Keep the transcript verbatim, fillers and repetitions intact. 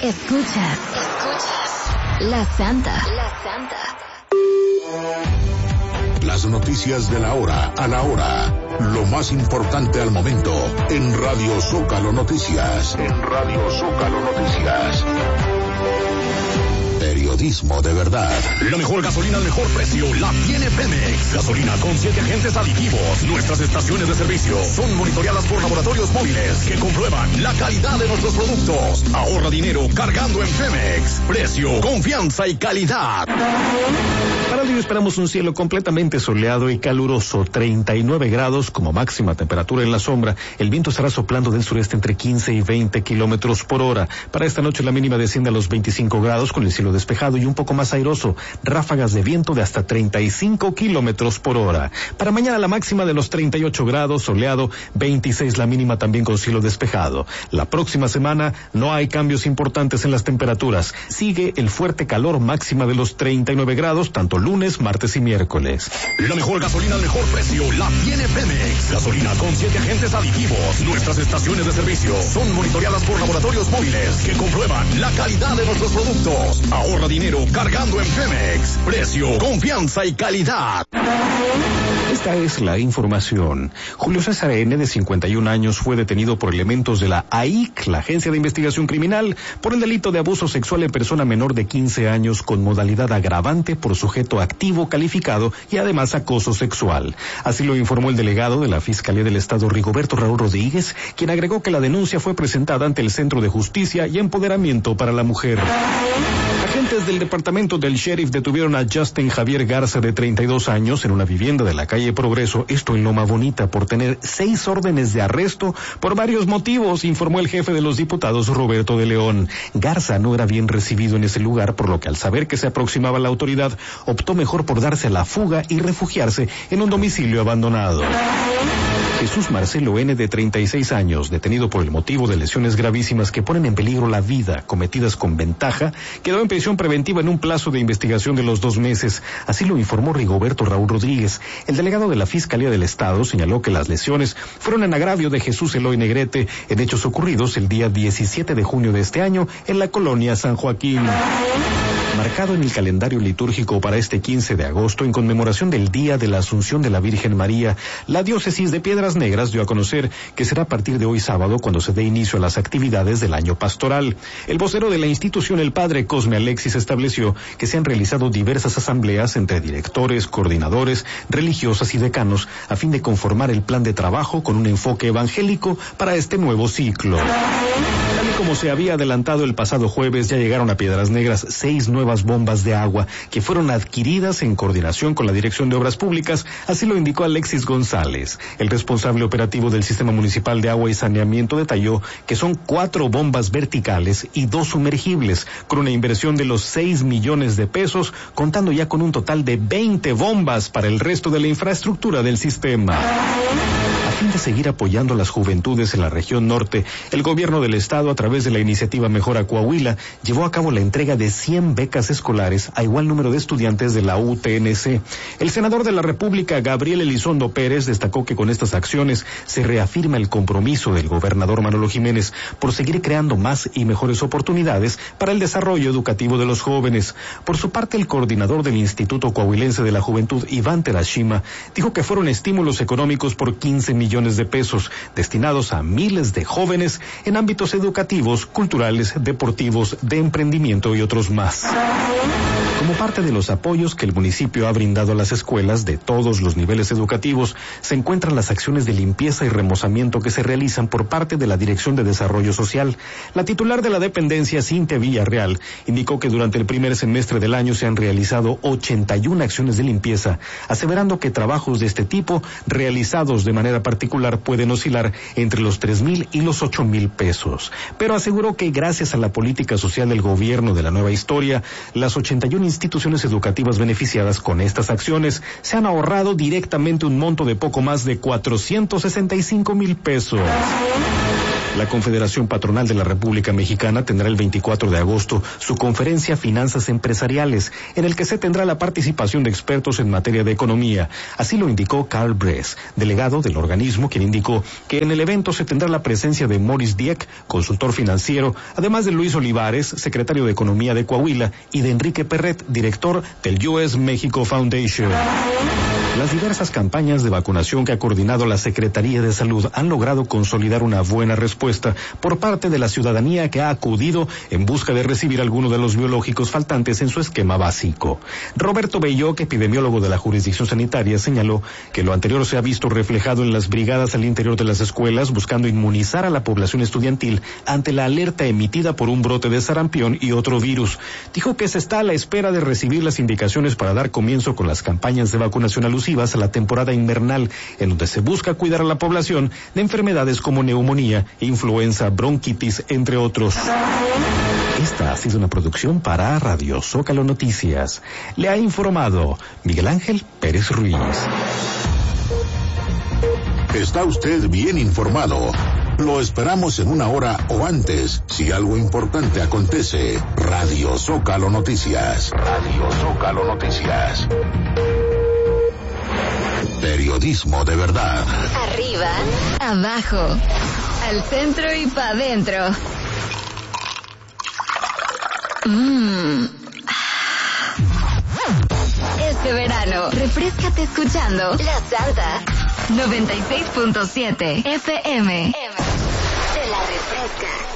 Escuchas. Escuchas. La Santa. La Santa. Las noticias de la hora a la hora. Lo más importante al momento en Radio Zócalo Noticias. En Radio Zócalo Noticias. Periodismo de verdad. La mejor gasolina al mejor precio la tiene Pemex. Gasolina con siete agentes aditivos. Nuestras estaciones de servicio son monitoreadas por laboratorios móviles que comprueban la calidad de nuestros productos. Ahorra dinero cargando en Pemex. Precio, confianza y calidad. Para hoy esperamos un cielo completamente soleado y caluroso, treinta y nueve grados como máxima temperatura en la sombra. El viento estará soplando del sureste entre quince y veinte kilómetros por hora. Para esta noche la mínima desciende a los veinticinco grados con el cielo despejado y un poco más airoso. Ráfagas de viento de hasta treinta y cinco kilómetros por hora. Para mañana la máxima de los treinta y ocho grados, soleado, veintiséis la mínima también con cielo despejado. La próxima semana no hay cambios importantes en las temperaturas. Sigue el fuerte calor, máxima de los treinta y nueve grados, tanto lunes, martes y miércoles. La mejor gasolina al mejor precio la tiene Pemex. Gasolina con siete agentes aditivos. Nuestras estaciones de servicio son monitoreadas por laboratorios móviles que comprueban la calidad de nuestros productos. Ahorra dinero cargando en Pemex. Precio, confianza y calidad. Esta es la información. Julio César N., de cincuenta y un años, fue detenido por elementos de la A I C, la Agencia de Investigación Criminal, por el delito de abuso sexual en persona menor de quince años con modalidad agravante por sujeto activo calificado y además acoso sexual. Así lo informó el delegado de la Fiscalía del Estado, Rigoberto Raúl Rodríguez, quien agregó que la denuncia fue presentada ante el Centro de Justicia y Empoderamiento para la Mujer. Agentes del departamento del sheriff detuvieron a Justin Javier Garza, de treinta y dos años, en una vivienda de la calle Progreso, esto en Loma Bonita, por tener seis órdenes de arresto por varios motivos, informó el jefe de los diputados, Roberto de León. Garza no era bien recibido en ese lugar, por lo que al saber que se aproximaba la autoridad, optó mejor por darse a la fuga y refugiarse en un domicilio abandonado. Jesús Marcelo N., de treinta y seis años, detenido por el motivo de lesiones gravísimas que ponen en peligro la vida cometidas con ventaja, quedó en prisión preventiva en un plazo de investigación de los dos meses. Así lo informó Rigoberto Raúl Rodríguez. El delegado de la Fiscalía del Estado señaló que las lesiones fueron en agravio de Jesús Eloy Negrete en hechos ocurridos el día diecisiete de junio de este año en la colonia San Joaquín. Marcado en el calendario litúrgico para este quince de agosto, en conmemoración del Día de la Asunción de la Virgen María, la diócesis de Piedras Negras dio a conocer que será a partir de hoy sábado cuando se dé inicio a las actividades del año pastoral. El vocero de la institución, el padre Cosme Alexis, estableció que se han realizado diversas asambleas entre directores, coordinadores, religiosas y decanos a fin de conformar el plan de trabajo con un enfoque evangélico para este nuevo ciclo. Tal y como se había adelantado el pasado jueves, ya llegaron a Piedras Negras seis nuevas bombas de agua que fueron adquiridas en coordinación con la Dirección de Obras Públicas, así lo indicó Alexis González. El responsable operativo del Sistema Municipal de Agua y Saneamiento detalló que son cuatro bombas verticales y dos sumergibles, con una inversión de los seis millones de pesos, contando ya con un total de veinte bombas para el resto de la infraestructura del sistema. A fin de seguir apoyando a las juventudes en la región norte, el gobierno del estado, a través de la iniciativa Mejora Coahuila, llevó a cabo la entrega de cien becas escolares a igual número de estudiantes de la U T N C. El senador de la República, Gabriel Elizondo Pérez, destacó que con estas acciones se reafirma el compromiso del gobernador Manolo Jiménez por seguir creando más y mejores oportunidades para el desarrollo educativo de los jóvenes. Por su parte, el coordinador del Instituto Coahuilense de la Juventud, Iván Terashima, dijo que fueron estímulos económicos por quince millones de pesos destinados a miles de jóvenes en ámbitos educativos, culturales, deportivos, de emprendimiento y otros más. Como parte de los apoyos que el municipio ha brindado a las escuelas de todos los niveles educativos, se encuentran las acciones de limpieza y remozamiento que se realizan por parte de la Dirección de Desarrollo Social. La titular de la dependencia, Cintia Villarreal, indicó que durante el primer semestre del año se han realizado ochenta y una acciones de limpieza, aseverando que trabajos de este tipo, realizados de manera particular, pueden oscilar entre los tres mil y los ocho mil pesos. Pero aseguró que gracias a la política social del gobierno de la nueva historia, las ochenta y una instituciones educativas beneficiadas con estas acciones se han ahorrado directamente un monto de poco más de cuatrocientos sesenta y cinco mil pesos. La Confederación Patronal de la República Mexicana tendrá el veinticuatro de agosto su conferencia Finanzas Empresariales, en el que se tendrá la participación de expertos en materia de economía. Así lo indicó Carl Bress, delegado del organismo, quien indicó que en el evento se tendrá la presencia de Maurice Dieck, consultor financiero, además de Luis Olivares, secretario de Economía de Coahuila, y de Enrique Perret, director del U S Mexico Foundation. Las diversas campañas de vacunación que ha coordinado la Secretaría de Salud han logrado consolidar una buena respuesta por parte de la ciudadanía que ha acudido en busca de recibir alguno de los biológicos faltantes en su esquema básico. Roberto Belloc, epidemiólogo de la jurisdicción sanitaria, señaló que lo anterior se ha visto reflejado en las brigadas al interior de las escuelas buscando inmunizar a la población estudiantil ante la alerta emitida por un brote de sarampión y otro virus. Dijo que se está a la espera de recibir las indicaciones para dar comienzo con las campañas de vacunación alusivas a la temporada invernal, en donde se busca cuidar a la población de enfermedades como neumonía, influenza, bronquitis, entre otros. Esta ha sido una producción para Radio Zócalo Noticias. Le ha informado Miguel Ángel Pérez Ruiz. Está usted bien informado. Lo esperamos en una hora o antes, si algo importante acontece. Radio Zócalo Noticias. Radio Zócalo Noticias. Periodismo de verdad. Arriba, abajo, al centro y pa' adentro. Mmm. Este verano, refréscate escuchando La Salta noventa y seis punto siete F M. Te la refresca.